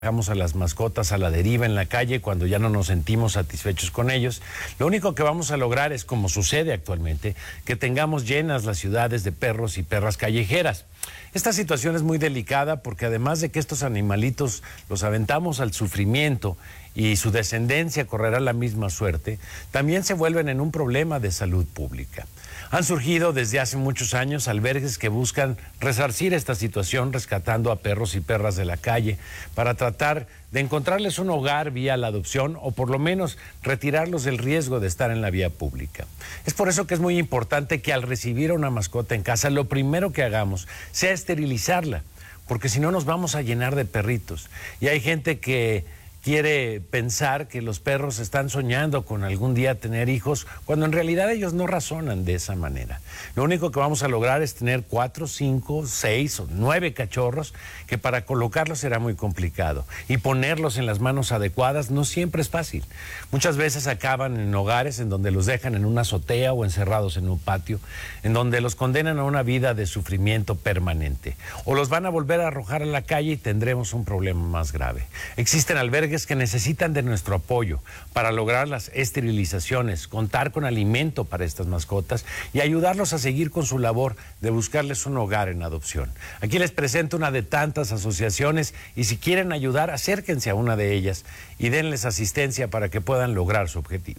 Dejamos a las mascotas a la deriva en la calle cuando ya no nos sentimos satisfechos con ellos. Lo único que vamos a lograr es, como sucede actualmente, que tengamos llenas las ciudades de perros y perras callejeras. Esta situación es muy delicada porque además de que estos animalitos los aventamos al sufrimiento y su descendencia correrá la misma suerte, también se vuelven en un problema de salud pública. Han surgido desde hace muchos años albergues que buscan resarcir esta situación rescatando a perros y perras de la calle para tratar de encontrarles un hogar vía la adopción o por lo menos retirarlos del riesgo de estar en la vía pública. Es por eso que es muy importante que al recibir a una mascota en casa, lo primero que hagamos sea esterilizarla, porque si no nos vamos a llenar de perritos. Y hay gente que quiere pensar que los perros están soñando con algún día tener hijos, cuando en realidad ellos no razonan de esa manera. Lo único que vamos a lograr es tener 4, 5, 6 o 9 cachorros, que para colocarlos será muy complicado. Y ponerlos en las manos adecuadas no siempre es fácil. Muchas veces acaban en hogares en donde los dejan en una azotea o encerrados en un patio, en donde los condenan a una vida de sufrimiento permanente. O los van a volver a arrojar a la calle y tendremos un problema más grave. Existen albergues que necesitan de nuestro apoyo para lograr las esterilizaciones, contar con alimento para estas mascotas y ayudarlos a seguir con su labor de buscarles un hogar en adopción. Aquí les presento una de tantas asociaciones y si quieren ayudar, acérquense a una de ellas y denles asistencia para que puedan lograr su objetivo.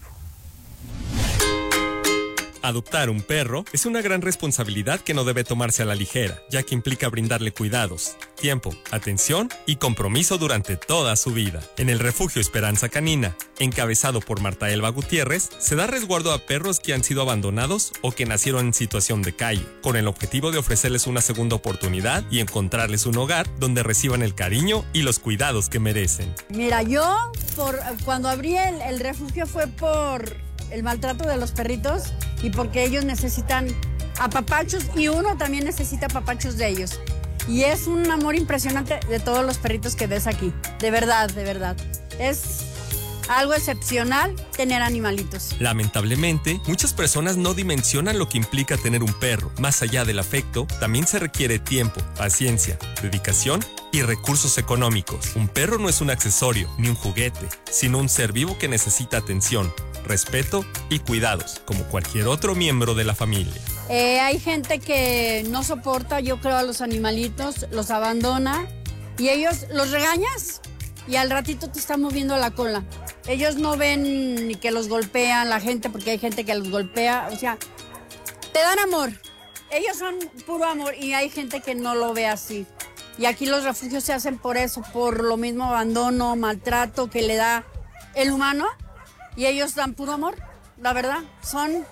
Adoptar un perro es una gran responsabilidad que no debe tomarse a la ligera, ya que implica brindarle cuidados, tiempo, atención y compromiso durante toda su vida. En el Refugio Esperanza Canina, encabezado por Marta Elba Gutiérrez, se da resguardo a perros que han sido abandonados o que nacieron en situación de calle, con el objetivo de ofrecerles una segunda oportunidad y encontrarles un hogar donde reciban el cariño y los cuidados que merecen. Mira, yo cuando abrí el refugio fue por el maltrato de los perritos y porque ellos necesitan apapachos y uno también necesita apapachos de ellos. Y es un amor impresionante de todos los perritos que ves aquí. De verdad, de verdad. Es algo excepcional tener animalitos. Lamentablemente, muchas personas no dimensionan lo que implica tener un perro. Más allá del afecto, también se requiere tiempo, paciencia, dedicación y recursos económicos. Un perro no es un accesorio ni un juguete, sino un ser vivo que necesita atención, respeto y cuidados, como cualquier otro miembro de la familia. Hay gente que no soporta, yo creo, a los animalitos, los abandona y ellos los regañas y al ratito te están moviendo la cola. Ellos no ven ni que los golpean la gente, porque hay gente que los golpea, o sea, te dan amor. Ellos son puro amor y hay gente que no lo ve así. Y aquí los refugios se hacen por eso, por lo mismo abandono, maltrato que le da el humano. Y ellos dan puro amor, la verdad. Son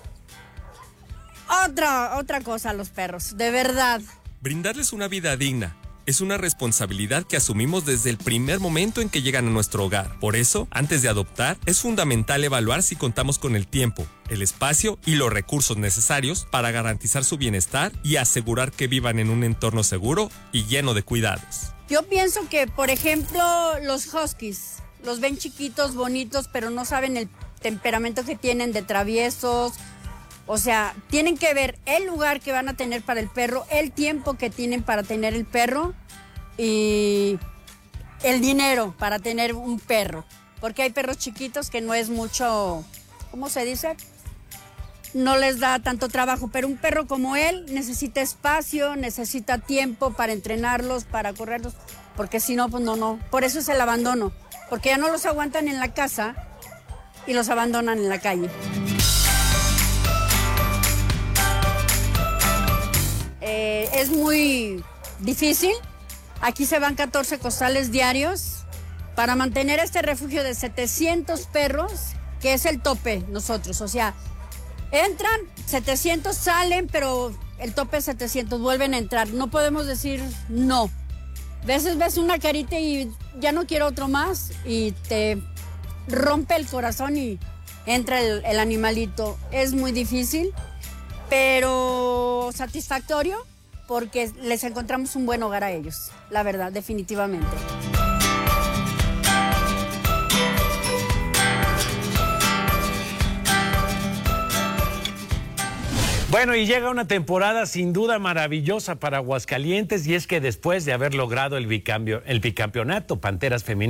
otra cosa los perros, de verdad. Brindarles una vida digna es una responsabilidad que asumimos desde el primer momento en que llegan a nuestro hogar. Por eso, antes de adoptar, es fundamental evaluar si contamos con el tiempo, el espacio y los recursos necesarios para garantizar su bienestar y asegurar que vivan en un entorno seguro y lleno de cuidados. Yo pienso que, por ejemplo, los huskies, los ven chiquitos, bonitos, pero no saben el temperamento que tienen de traviesos. O sea, tienen que ver el lugar que van a tener para el perro, el tiempo que tienen para tener el perro y el dinero para tener un perro. Porque hay perros chiquitos que no es mucho, ¿cómo se dice? No les da tanto trabajo, pero un perro como él necesita espacio, necesita tiempo para entrenarlos, para correrlos, porque si no, pues no. Por eso es el abandono, porque ya no los aguantan en la casa y los abandonan en la calle. Es muy difícil. Aquí se van 14 costales diarios para mantener este refugio de 700 perros, que es el tope nosotros. O sea, entran, 700 salen, pero el tope es 700, vuelven a entrar. No podemos decir no. A veces ves una carita y ya no quiero otro más y te rompe el corazón y entra el animalito. Es muy difícil, pero satisfactorio porque les encontramos un buen hogar a ellos, la verdad, definitivamente. Bueno, y llega una temporada sin duda maravillosa para Aguascalientes, y es que después de haber logrado el bicampeonato Panteras Femeninas